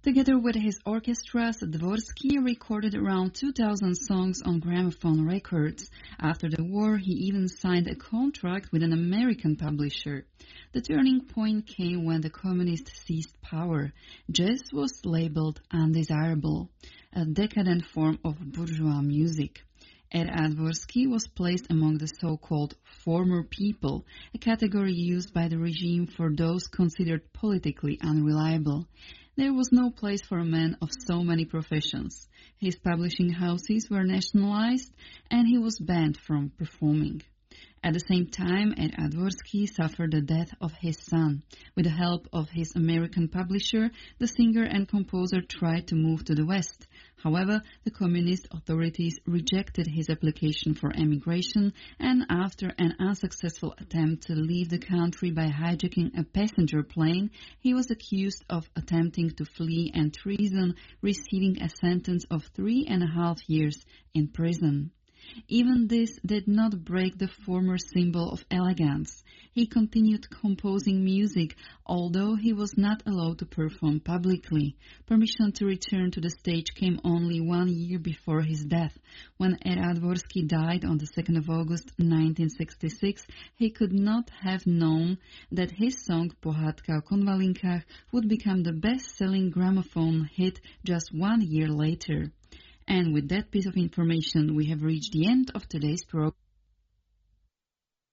Together with his orchestras, Dvorsky recorded around 2,000 songs on gramophone records. After the war, he even signed a contract with an American publisher. The turning point came when the communists seized power. Jazz was labeled undesirable, a decadent form of bourgeois music. Ed Dvorsky was placed among the so-called former people, a category used by the regime for those considered politically unreliable. There was no place for a man of so many professions. His publishing houses were nationalized, and he was banned from performing. At the same time, Ed Dvorsky suffered the death of his son. With the help of his American publisher, the singer and composer tried to move to the West. However, the communist authorities rejected his application for emigration, and after an unsuccessful attempt to leave the country by hijacking a passenger plane, he was accused of attempting to flee and treason, receiving a sentence of 3.5 years in prison. Even this did not break the former symbol of elegance. He continued composing music, although he was not allowed to perform publicly. Permission to return to the stage came only 1 year before his death. When Ed Dvorsky died on the 2nd of August 1966, he could not have known that his song Pohádka o konvalinkách would become the best-selling gramophone hit just 1 year later. And with that piece of information, we have reached the end of today's program.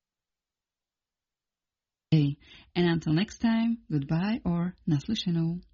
And until next time, goodbye or naslyšenou.